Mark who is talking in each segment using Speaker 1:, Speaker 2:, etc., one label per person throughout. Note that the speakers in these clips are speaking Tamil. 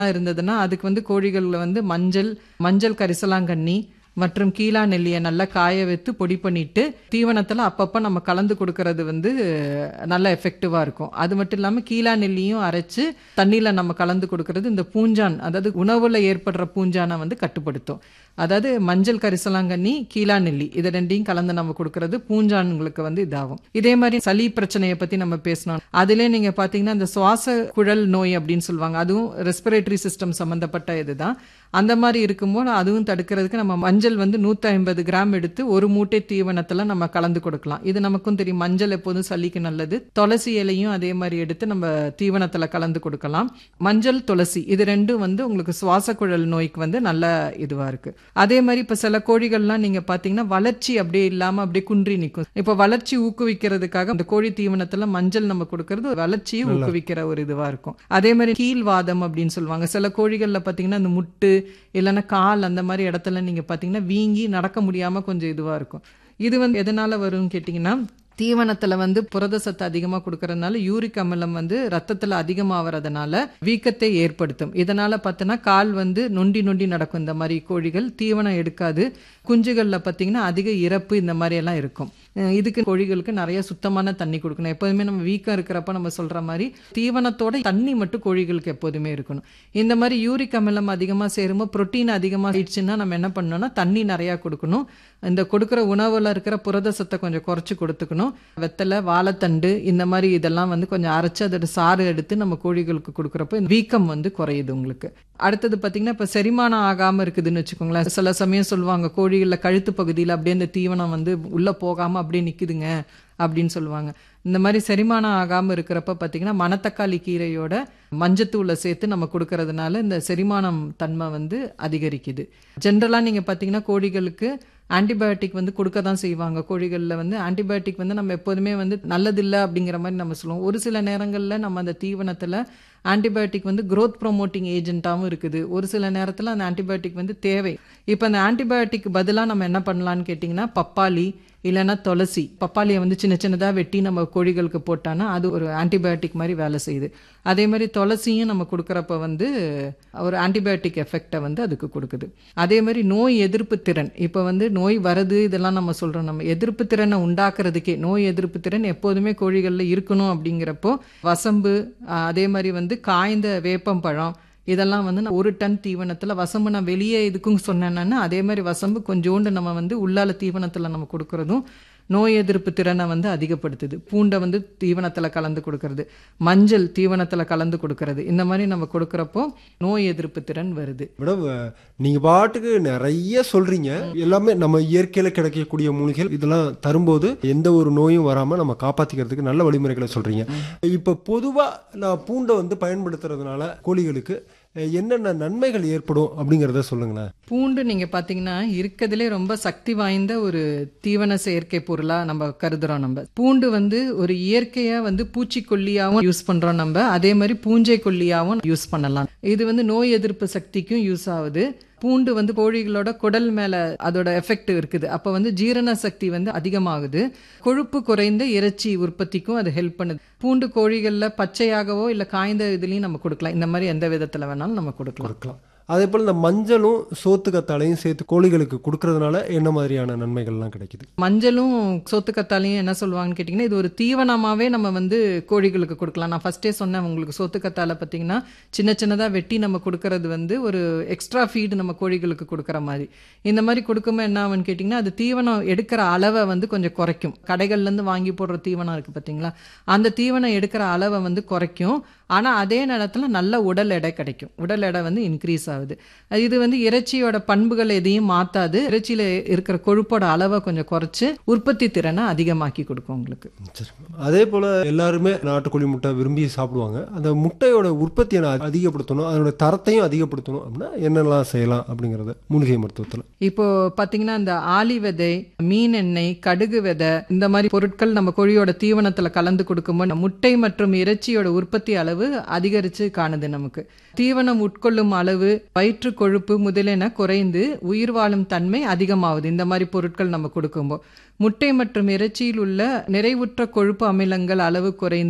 Speaker 1: இருந்ததுன்னா அதுக்கு வந்து கோழிகள்ல வந்து மஞ்சள் கரிசலாங்கண்ணி மற்றும் கீழா நெல்லியை நல்லா காய வைத்து பொடி பண்ணிட்டு தீவனத்தில் அப்பப்போ நம்ம கலந்து கொடுக்கறது வந்து நல்ல எஃபெக்டிவாக இருக்கும். அது மட்டும் இல்லாமல் கீழா நெல்லியும் அரைச்சு தண்ணியில் நம்ம கலந்து கொடுக்கறது இந்த பூஞ்சான், அதாவது உணவில் ஏற்படுற பூஞ்சானை வந்து கட்டுப்படுத்தும். அதாவது மஞ்சள் கரிசலாங்கண்ணி கீழா நெல்லி இதை ரெண்டையும் கலந்து நம்ம கொடுக்கறது பூஞ்சான்களுக்கு வந்து இதாகும். இதே மாதிரி சளி பிரச்சனையை பற்றி நம்ம பேசணும். அதிலே நீங்கள் பார்த்தீங்கன்னா இந்த சுவாச குழல் நோய் அப்படின்னு சொல்லுவாங்க, அதுவும் ரெஸ்பிரேட்டரி சிஸ்டம் சம்மந்தப்பட்ட இதுதான். அந்த மாதிரி இருக்கும்போது அதுவும் தடுக்கிறதுக்கு நம்ம மஞ்சள் வந்து 150 கிராம் எடுத்து ஒரு மூட்டை தீவனத்தில் நம்ம கலந்து கொடுக்கலாம். இது நமக்கும் தெரியும், மஞ்சள் எப்போதும் சளிக்கு நல்லது. துளசி இலையும் அதே மாதிரி எடுத்து நம்ம தீவனத்தில் கலந்து கொடுக்கலாம். மஞ்சள் துளசி இது ரெண்டும் வந்து உங்களுக்கு சுவாச குழல் நோய்க்கு வந்து நல்ல இதுவாக இருக்கு. அதே மாதிரி இப்போ சில கோழிகள்லாம் நீங்கள் பார்த்தீங்கன்னா வளர்ச்சி அப்படியே இல்லாமல் அப்படியே குன்றி நிற்கும். இப்போ வளர்ச்சி ஊக்குவிக்கிறதுக்காக இந்த கோழி தீவனத்தில் மஞ்சள் நம்ம கொடுக்கறது வளர்ச்சியை ஊக்குவிக்கிற ஒரு இதுவாக இருக்கும். அதே மாதிரி கீழ்வாதம் அப்படின்னு சொல்லுவாங்க. சில கோழிகளில் பார்த்தீங்கன்னா இந்த முட்டு இல்லைன்னா கால் அந்த மாதிரி இடத்துல நீங்கள் பார்த்தீங்கன்னா வீங்கி நடக்க முடியாமல் கொஞ்சம் இதுவாக இருக்கும். இது வந்து எதனால வரும்னு கேட்டிங்கன்னா தீவனத்தில் வந்து புரத சத்து அதிகமாக கொடுக்கறதுனால யூரிக் அமிலம் வந்து ரத்தத்தில் அதிகமாகிறதுனால வீக்கத்தை ஏற்படுத்தும். இதனால பார்த்தோன்னா கால் வந்து நொண்டி நடக்கும். இந்த மாதிரி கோழிகள் தீவனம் எடுக்காது. குஞ்சுகளில் பார்த்தீங்கன்னா அதிக இறப்பு இந்த மாதிரி எல்லாம் இருக்கும். இதுக்கு கோழிகளுக்கு நிறைய சுத்தமான தண்ணி கொடுக்கணும். எப்போதுமே நம்ம வீக்கம் இருக்கிறப்ப நம்ம சொல்ற மாதிரி தீவனத்தோட தண்ணி மட்டும் கோழிகளுக்கு எப்போதுமே இருக்கணும். இந்த மாதிரி யூரிக் அமிலம் அதிகமாக சேரும்போது புரோட்டீன் அதிகமாக ஆயிடுச்சுன்னா நம்ம என்ன பண்ணணும்னா தண்ணி நிறையா கொடுக்கணும். இந்த கொடுக்குற உணவில் இருக்கிற புரத சத்தை கொஞ்சம் குறைச்சி கொடுத்துக்கணும். வெத்தலை, வாழைத்தண்டு இந்த மாதிரி இதெல்லாம் வந்து கொஞ்சம் அரைச்சி அதோட சாறு எடுத்து நம்ம கோழிகளுக்கு கொடுக்குறப்போ வீக்கம் வந்து குறையுது உங்களுக்கு. அடுத்தது பார்த்தீங்கன்னா இப்போ செரிமானம் ஆகாமல் இருக்குதுன்னு வச்சுக்கோங்களேன். சில சமயம் சொல்லுவாங்க கோழிகளில் கழுத்து பகுதியில் அப்படியே இந்த தீவனம் வந்து உள்ளே போகாமல் அப்படியே நிற்குதுங்க அப்படின்னு சொல்லுவாங்க. இந்த மாதிரி செரிமானம் ஆகாமல் இருக்கிறப்ப பார்த்தீங்கன்னா மணத்தக்காளி கீரையோட மஞ்சத்தூளை சேர்த்து நம்ம கொடுக்கறதுனால இந்த செரிமானம் தன்மை வந்து அதிகரிக்குது. ஜென்ரலாக நீங்கள் பார்த்தீங்கன்னா கோழிகளுக்கு ஆன்டிபயோட்டிக் வந்து கொடுக்க தான் செய்வாங்க. கோழிகளில் வந்து ஆன்டிபயோட்டிக் வந்து நம்ம எப்போதுமே வந்து நல்லதில்லை அப்படிங்கிற மாதிரி நம்ம சொல்லுவோம். ஒரு சில நேரங்களில் நம்ம அந்த தீவனத்தில் ஆன்டிபயோட்டிக் வந்து growth ப்ரொமோட்டிங் ஏஜென்ட்டாகவும் இருக்குது. ஒரு சில நேரத்தில் அந்த ஆன்டிபயோட்டிக் வந்து தேவை. இப்போ அந்த ஆன்டிபயோட்டிக் பதிலாக நம்ம என்ன பண்ணலான்னு கேட்டிங்கன்னா பப்பாளி இல்லைன்னா துளசி, பப்பாளியை வந்து சின்னதாக வெட்டி நம்ம கோழிகளுக்கு போட்டான்னா அது ஒரு ஆன்டிபயோட்டிக் மாதிரி வேலை செய்யுது. அதே மாதிரி துளசியும் நம்ம கொடுக்குறப்ப வந்து ஒரு ஆன்டிபயோட்டிக் எஃபெக்டை வந்து அதுக்கு கொடுக்குது. அதே மாதிரி நோய் எதிர்ப்பு திறன், இப்போ வந்து நோய் வருது இதெல்லாம் நம்ம சொல்கிறோம். நம்ம எதிர்ப்பு திறனை உண்டாக்குறதுக்கே நோய் எதிர்ப்பு திறன் எப்போதுமே கோழிகளில் இருக்கணும். அப்படிங்கிறப்போ வசம்பு, அதே மாதிரி வந்து காய்ந்த வேப்பம்பழம் இதெல்லாம் வந்து நான் 1 டன் தீவனத்தில் வசம்பு நான் வெளியே இதுக்கும் சொன்னேன்னா அதே மாதிரி வசம்பு கொஞ்சோண்டு நம்ம வந்து உள்ளால தீவனத்தில் நம்ம கொடுக்குறதும் நோய் எதிர்ப்பு திறனை வந்து அதிகப்படுத்துது. பூண்டை வந்து தீவனத்தில் கலந்து கொடுக்கறது, மஞ்சள் தீவனத்தில் கலந்து கொடுக்கறது, இந்த மாதிரி நம்ம கொடுக்குறப்போ நோய் எதிர்ப்பு திறன் வருது.
Speaker 2: மேடம், நீங்கள் பாட்டுக்கு நிறைய சொல்கிறீங்க. எல்லாமே நம்ம இயற்கையில் கிடைக்கக்கூடிய மூலிகைகள் இதெல்லாம் தரும்போது எந்த ஒரு நோயும் வராமல் நம்ம காப்பாற்றிக்கிறதுக்கு நல்ல வழிமுறைகளை சொல்கிறீங்க. இப்போ பொதுவாக நான் பூண்டை வந்து பயன்படுத்துறதுனால கோழிகளுக்கு என்னென்ன நன்மைகள் ஏற்படும் அப்படிங்கிறத சொல்லுங்களேன்.
Speaker 1: பூண்டு நீங்கள் பார்த்தீங்கன்னா இருக்கிறதுலே ரொம்ப சக்தி வாய்ந்த ஒரு தீவன செயற்கை பொருளாக நம்ம கருதுகிறோம். நம்ம பூண்டு வந்து ஒரு இயற்கையாக வந்து பூச்சிக்கொல்லியாகவும் யூஸ் பண்ணுறோம். நம்ம அதே மாதிரி பூஞ்சை கொல்லியாகவும் யூஸ் பண்ணலாம். இது வந்து நோய் எதிர்ப்பு சக்திக்கும் யூஸ் ஆகுது. பூண்டு வந்து கோழிகளோட குடல் மேலே அதோட எஃபெக்ட் இருக்குது. அப்போ வந்து ஜீரண சக்தி வந்து அதிகமாகுது. கொழுப்பு குறைந்த இறைச்சி உற்பத்திக்கும் அது ஹெல்ப் பண்ணுது. பூண்டு கோழிகளில் பச்சையாகவோ இல்லை காய்ந்த இதுலேயும் நம்ம கொடுக்கலாம். இந்த மாதிரி எந்த விதத்தில் வேணாலும் நம்ம கொடுக்கலாம்.
Speaker 2: அதே போல் இந்த மஞ்சளும் சோத்துக்கத்தாலையும் சேர்த்து கோழிகளுக்கு கொடுக்கறதுனால என்ன மாதிரியான நன்மைகள்லாம் கிடைக்குது?
Speaker 1: மஞ்சளும் சோத்துக்கத்தாலையும் என்ன சொல்லுவாங்கன்னு கேட்டிங்கன்னா இது ஒரு தீவனமாகவே நம்ம வந்து கோழிகளுக்கு கொடுக்கலாம். நான் ஃபஸ்ட்டே சொன்னேன் உங்களுக்கு, சோத்துக்கத்தால பார்த்தீங்கன்னா சின்னதாக வெட்டி நம்ம கொடுக்கறது வந்து ஒரு எக்ஸ்ட்ரா ஃபீடு நம்ம கோழிகளுக்கு கொடுக்குற மாதிரி. இந்த மாதிரி கொடுக்கும்போது என்ன ஆகுன்னு கேட்டிங்கன்னா அது தீவனம் எடுக்கிற அளவை வந்து கொஞ்சம் குறைக்கும். கடைகள்லேருந்து வாங்கி போடுற தீவனம் இருக்குது பார்த்தீங்களா, அந்த தீவனம் எடுக்கிற அளவை வந்து குறைக்கும். ஆனால் அதே நேரத்தில் நல்ல உடல் எடை கிடைக்கும். உடல் எடை வந்து இன்க்ரீஸ் ஆகுது. இது வந்து இறைச்சியோட பண்புகள் எதையும் மாற்றாது. இறைச்சியில் இருக்கிற கொழுப்போட அளவை கொஞ்சம் குறைச்சி உற்பத்தி திறனை அதிகமாக்கி கொடுக்கும் உங்களுக்கு.
Speaker 2: அதே போல் எல்லாருமே நாட்டுக்கோழி முட்டை விரும்பி சாப்பிடுவாங்க. அந்த முட்டையோட உற்பத்தியை அதிகப்படுத்தணும், அதோட தரத்தையும் அதிகப்படுத்தணும் அப்படின்னா என்னெல்லாம் செய்யலாம் அப்படிங்கிறத மூலிகை மருத்துவத்தில்
Speaker 1: இப்போ பார்த்தீங்கன்னா இந்த ஆளி விதை, மீன் எண்ணெய், கடுகு விதை இந்த மாதிரி பொருட்கள் நம்ம கோழியோட தீவனத்தில் கலந்து கொடுக்கும்போது முட்டை மற்றும் இறைச்சியோட உற்பத்தி அளவு அதிகரித்து காணுது. நமக்கு தீவனம் உட்கொள்ளும் அளவு, வயிற்று கொழுப்பு முதலென குறைந்து உயிர் வாழும் தன்மை அதிகமாகுது. இந்த மாதிரி பொருட்கள் நம்ம கொடுக்கும்போது முட்டை மற்றும் இறைச்சியில் உள்ள நிறைவுற்ற கொழுப்பு அமிலங்கள் அளவு குறைந்து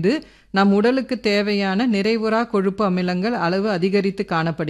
Speaker 1: நம் உடலுக்கு தேவையான நிறைவுறா கொழுப்பு அமிலங்கள் அளவு அதிகரித்து காணப்படுகிறது.